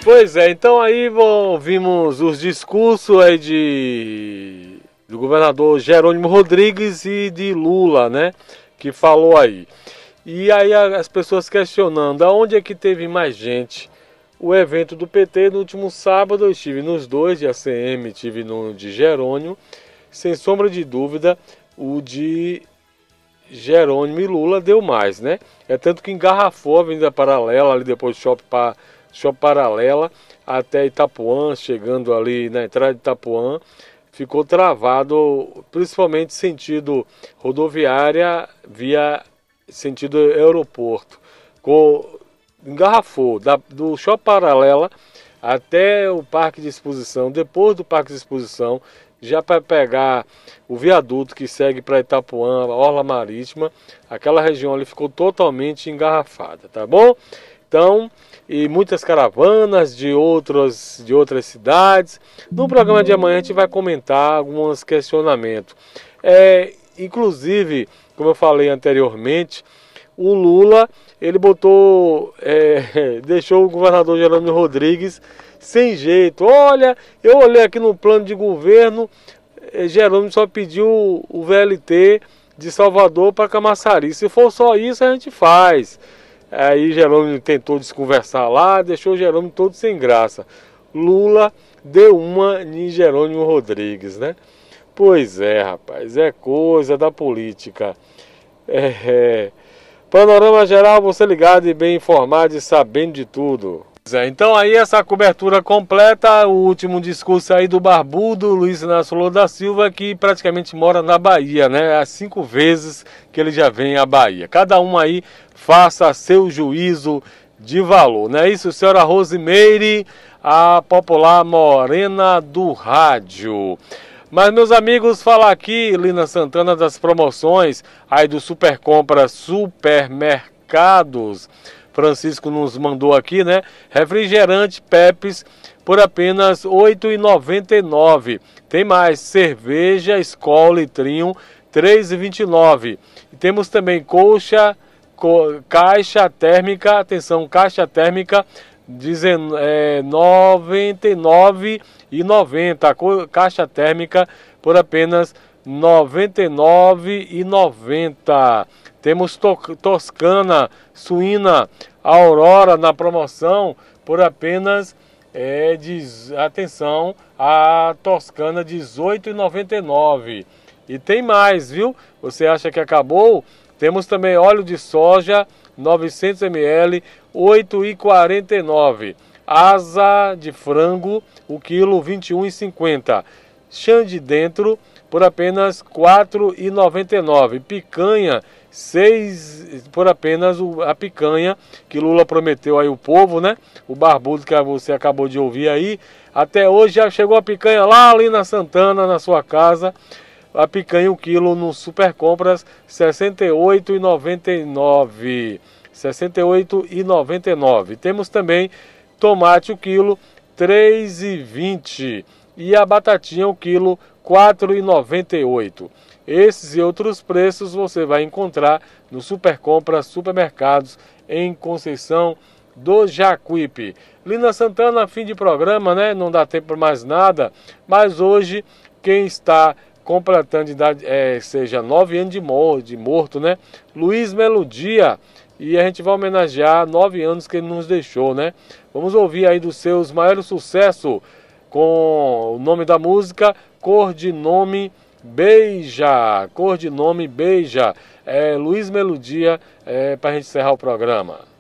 Pois é, então aí ouvimos os discursos aí do governador Jerônimo Rodrigues e de Lula, né? Que falou aí. E aí as pessoas questionando, aonde é que teve mais gente? O evento do PT no último sábado, eu estive nos dois, de ACM, estive no de Jerônimo. Sem sombra de dúvida, o de Jerônimo e Lula deu mais, né? É tanto que engarrafou a Avenida Paralela, ali depois do Shopping Paralela, até Itapuã, chegando ali na entrada de Itapuã, ficou travado, principalmente sentido rodoviária via sentido aeroporto. Engarrafou do Shopping Paralela até o Parque de Exposição. Depois do Parque de Exposição, já para pegar o viaduto que segue para Itapuã, a Orla Marítima, aquela região ali ficou totalmente engarrafada, tá bom? Então, e muitas caravanas de outras cidades. No programa de amanhã a gente vai comentar alguns questionamentos. Inclusive, como eu falei anteriormente, o Lula, ele deixou o governador Jerônimo Rodrigues sem jeito. Olha, eu olhei aqui no plano de governo, Jerônimo só pediu o VLT de Salvador para Camaçari. Se for só isso, a gente faz. Aí Jerônimo tentou desconversar lá, deixou Jerônimo todo sem graça. Lula deu uma em Jerônimo Rodrigues, né? Pois é, rapaz, é coisa da política. Panorama geral, você ligado e bem informado e sabendo de tudo. Então aí essa cobertura completa, o último discurso aí do barbudo Luiz Inácio Lula da Silva, que praticamente mora na Bahia, né? Há 5 vezes que ele já vem à Bahia. Cada um aí faça seu juízo de valor, não é isso, senhora Rosimeire, a popular morena do rádio. Mas, meus amigos, falar aqui, Lina Santana, das promoções aí do Super Compra Supermercados. Francisco nos mandou aqui, né? Refrigerante Pepsi por apenas R$ 8,99. Tem mais, cerveja Skol litrinho, R$ 3,29. E temos também caixa térmica, atenção, caixa térmica, R$ 99,90. Caixa térmica por apenas R$ 99,90. Temos Toscana suína Aurora na promoção por apenas, atenção, a Toscana R$ 18,99. E tem mais, viu? Você acha que acabou? Temos também óleo de soja 900 ml, R$ 8,49. Asa de frango, o quilo R$ 21,50. Chã de dentro por apenas R$ 4,99. Picanha, por apenas a picanha que Lula prometeu aí o povo, né? O barbudo que você acabou de ouvir aí. Até hoje já chegou a picanha lá ali na Santana, na sua casa. A picanha, o quilo no Super Compras, R$ 68,99. R$ 68,99. Temos também tomate, o quilo, R$ 3,20. E a batatinha, o quilo, R$ 4,98. Esses e outros preços você vai encontrar no Super Compras Supermercados em Conceição do Jacuípe. Lina Santana, fim de programa, né? Não dá tempo para mais nada, mas hoje quem está completando idade, seja 9 anos de morto, né? Luiz Melodia, e a gente vai homenagear 9 anos que ele nos deixou, né? Vamos ouvir aí dos seus maiores sucessos com o nome da música Cordinome Beija. Cordinome Beija. Luiz Melodia, para a gente encerrar o programa.